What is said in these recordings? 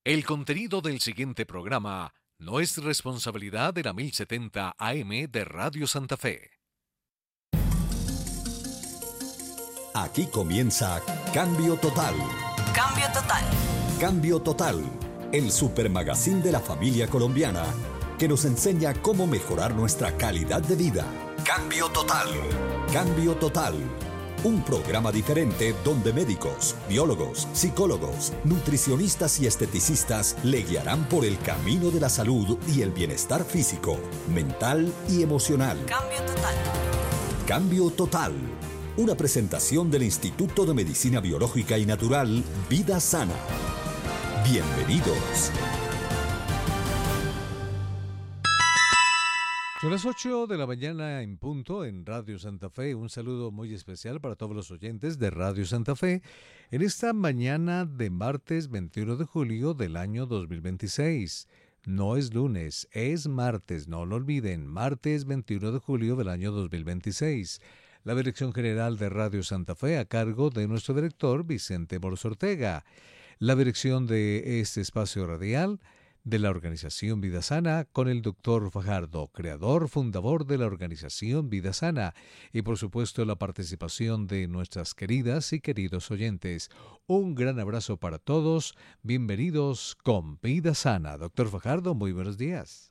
El contenido del siguiente programa no es responsabilidad de la 1070 AM de Radio Santa Fe. Aquí comienza Cambio Total. Cambio Total. Cambio Total, el supermagazín de la familia colombiana que nos enseña cómo mejorar nuestra calidad de vida. Cambio Total. Cambio Total. Un programa diferente donde médicos, biólogos, psicólogos, nutricionistas y esteticistas le guiarán por el camino de la salud y el bienestar físico, mental y emocional. Cambio Total. Cambio Total. Una presentación del Instituto de Medicina Biológica y Natural Vida Sana. Bienvenidos. Son las 8 de la mañana en punto en Radio Santa Fe. Un saludo muy especial para todos los oyentes de Radio Santa Fe en esta mañana de martes 21 de julio del año 2026. No es lunes, es martes, no lo olviden, martes 21 de julio del año 2026. La Dirección General de Radio Santa Fe a cargo de nuestro director Vicente Moros Ortega. La dirección de este espacio radial de la organización Vida Sana con el doctor Fajardo, creador, fundador de la organización Vida Sana, y por supuesto la participación de nuestras queridas y queridos oyentes. Un gran abrazo para todos, bienvenidos con Vida Sana. Doctor Fajardo, muy buenos días.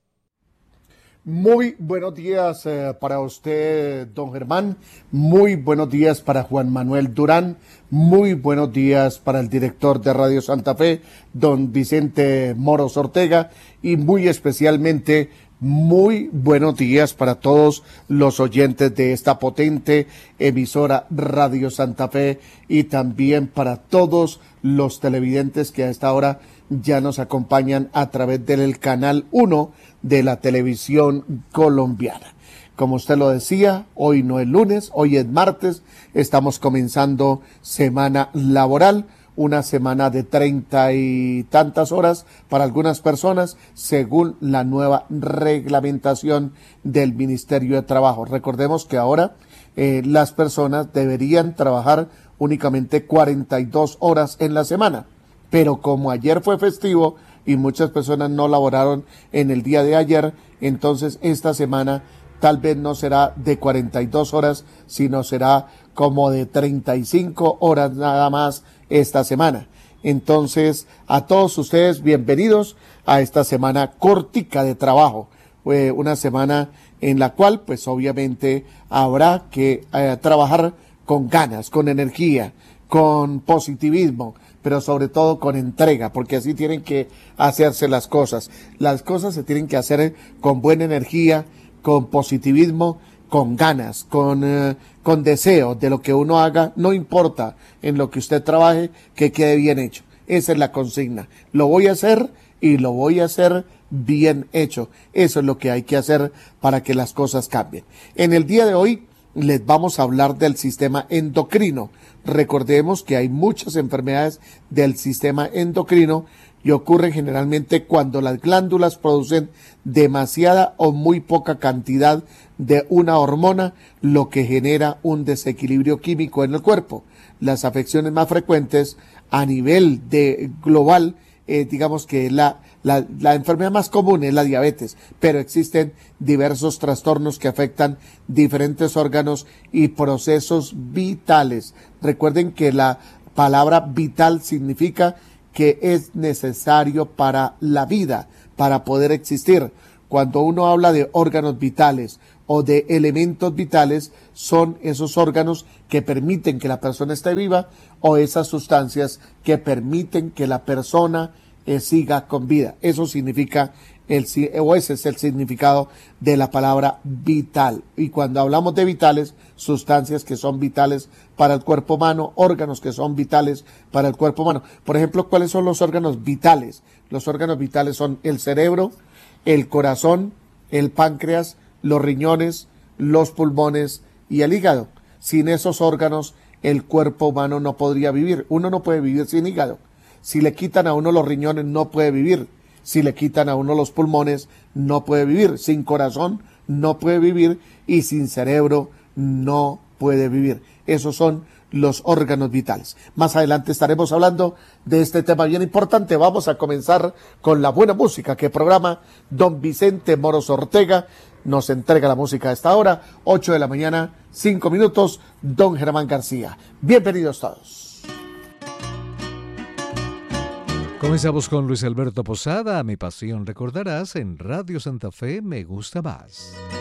Muy buenos días para usted, don Germán. Muy buenos días para Juan Manuel Durán. Muy buenos días para el director de Radio Santa Fe, don Vicente Moros Ortega. Y muy especialmente, muy buenos días para todos los oyentes de esta potente emisora Radio Santa Fe y también para todos los televidentes que a esta hora ya nos acompañan a través del canal 1 de la televisión colombiana. Como usted lo decía, hoy no es lunes, hoy es martes, estamos comenzando semana laboral, una semana de 30 y tantas horas para algunas personas, según la nueva reglamentación del Ministerio de Trabajo. Recordemos que ahora las personas deberían trabajar únicamente 42 horas en la semana, pero como ayer fue festivo y muchas personas no laboraron en el día de ayer, entonces esta semana tal vez no será de 42 horas, sino será como de 35 horas nada más esta semana. Entonces, a todos ustedes, bienvenidos a esta semana cortica de trabajo, una semana en la cual, pues obviamente, habrá que trabajar con ganas, con energía, con positivismo, pero sobre todo con entrega, porque así tienen que hacerse las cosas. Las cosas se tienen que hacer con buena energía, con positivismo, con ganas, con deseo de lo que uno haga, no importa en lo que usted trabaje, que quede bien hecho. Esa es la consigna. Lo voy a hacer y lo voy a hacer bien hecho. Eso es lo que hay que hacer para que las cosas cambien. En el día de hoy les vamos a hablar del sistema endocrino. Recordemos que hay muchas enfermedades del sistema endocrino y ocurren generalmente cuando las glándulas producen demasiada o muy poca cantidad de una hormona, lo que genera un desequilibrio químico en el cuerpo. Las afecciones más frecuentes a nivel global, digamos que la enfermedad más común es la diabetes, pero existen diversos trastornos que afectan diferentes órganos y procesos vitales. Recuerden que la palabra vital significa que es necesario para la vida, para poder existir. Cuando uno habla de órganos vitales o de elementos vitales, son esos órganos que permiten que la persona esté viva o esas sustancias que permiten que la persona siga con vida. Eso significa ese es el significado de la palabra vital. Y cuando hablamos de vitales, sustancias que son vitales para el cuerpo humano, órganos que son vitales para el cuerpo humano. Por ejemplo, ¿cuáles son los órganos vitales? Los órganos vitales son el cerebro, el corazón, el páncreas, los riñones, los pulmones y el hígado. Sin esos órganos, el cuerpo humano no podría vivir. Uno no puede vivir sin hígado. Si le quitan a uno los riñones, no puede vivir. Si le quitan a uno los pulmones, no puede vivir. Sin corazón, no puede vivir. Y sin cerebro, no puede vivir. Esos son los órganos vitales. Más adelante estaremos hablando de este tema bien importante. Vamos a comenzar con la buena música que programa don Vicente Moros Ortega. Nos entrega la música a esta hora, 8 de la mañana, 5 minutos, don Germán García. Bienvenidos todos. Comenzamos con Luis Alberto Posada, Mi Pasión Recordarás, en Radio Santa Fe, Me Gusta Más.